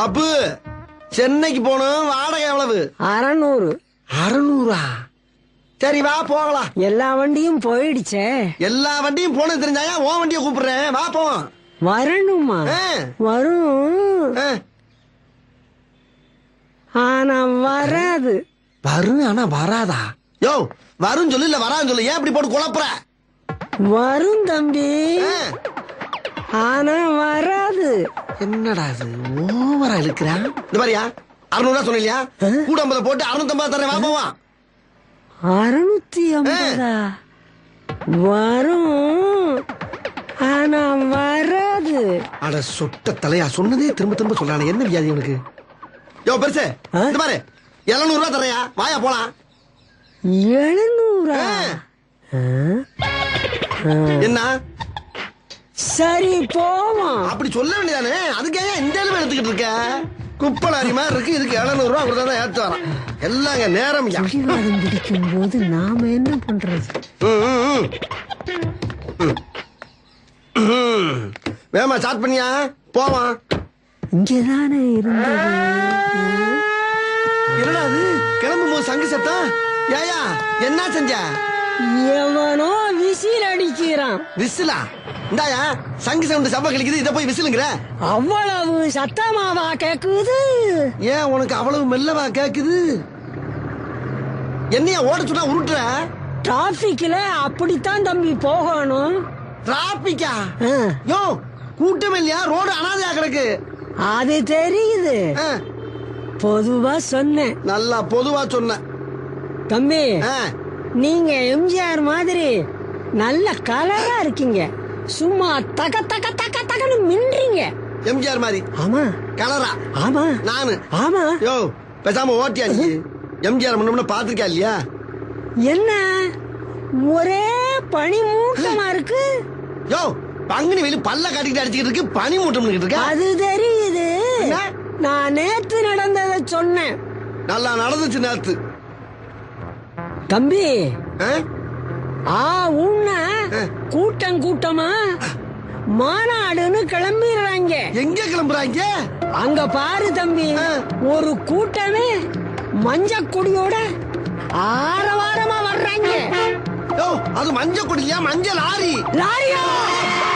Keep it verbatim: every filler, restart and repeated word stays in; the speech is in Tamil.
அப்பு சென்னைக்கு போனோம், வாடகை எவ்வளவு? அறநூறு. அறநூறா? சரி வா போகலாம். எல்லா வண்டியும் போயிடுச்சே. எல்லா வண்டியும் போன தெரிஞ்சாயா உன் வண்டியை கூப்பிடுறேன், வா போவோம். வரணுமா? வரும், ஆனா வராது. வரும் ஆனா வராதா? யோ வரும் சொல்லு, இல்ல வரான்னு சொல்லு, ஏன் இப்படி போட்டு குழப்புற? வரும் தம்பி, ஆனா வராது. என்னடா இது ஓவரா இழுக்கிறான்? இந்த மாதிரியா அறுநூறு ரூபா சொன்னியா, கூட ஐம்பது போட்டு அறுநூத்தி ஐம்பது தரேன், வா போவா. அறுநூத்தி ஐம்பதா? வரும் ஆனா வராது. அட சொட்ட தலையா, சொன்னதே திரும்ப திரும்ப சொல்றானே, என்ன வியாதி உனக்கு? யோ பெருசு, இந்த மாதிரி எழுநூறு ரூபா தரையா, வாயா போலாம். எழுநூறா? என்ன சரி போவோம். அப்படி சொல்ல வேண்டியதானே, அதுக்கே இந்த அளவு எடுத்துக்கிட்டு இருக்க? குப்பலாரி மாதிரி இருக்கு, இதுக்கு எழுநூறு ரூபா கொடுத்தா ஏத்து வரான். எல்லாங்க நேரம் பிடிவாதம் பிடிக்கும் போது நாம என்ன பண்றது? வேமா ஸ்டார்ட் பண்ணியா, போவான். இங்கதானே இருந்தது. என்னடா அது கிளம்பும் போது சங்கு சத்தம்? ஏயா என்ன செஞ்ச? எவனோ விசில் அடிக்கிறான். விசிலா? இந்தாயா சங்கு சவுண்டு சப்ப கழிக்குது, இத போய் விசிலுங்கிற? அவ்வளவு சத்தமாவா கேக்குது? ஏன் உனக்கு அவ்வளவு மெல்லவா கேக்குது? என்னையா ஓட சொன்னா உருட்டுற? டிராபிக்ல அப்படித்தான் தம்பி போகணும். டிராபிக்கா? யோ கூட்டம் இல்லையா, ரோடு அனாதையா கிடக்கு. அது தெரியுது, பொதுவா சொன்னேன். நல்லா பொதுவா சொன்ன தம்பி. நீங்க எம்ஜிஆர் மாதிரி நல்ல கலரா இருக்கீங்க, சும்மா தக தக தக தகன்னு மின்றீங்க. எம்ஜிஆர் மாதிரி? ஆமா. கலரா? ஆமா. நானு? ஆமா. யோ பேசாம ஓட்டியா நீ? எம்ஜிஆர் முன்ன பாத்திருக்கா இல்லையா? என்ன ஒரே பனி மூட்டமா இருக்கு? யோ பங்குனி வெளி பல்ல காட்டிக்கிட்டு அடிச்சுக்கிட்டு இருக்கு, பனி மூட்டம் இருக்கு. அது தெரியுது, நான் நேத்து நடந்ததை சொன்னேன். நல்லா நடந்துச்சு நேத்து. தம்பி ஆ உன்ன கூட்டம் கூட்டமா மாநாடுன்னு கிளம்பிடுறாங்க. எங்க கிளம்புறாங்க? அங்க பாரு தம்பி, ஒரு கூட்டமே மஞ்ச கொடியோட ஆரவாரமா வர்றாங்க. அது மஞ்ச கொடியா? மஞ்சள் லாரி. லாரியா?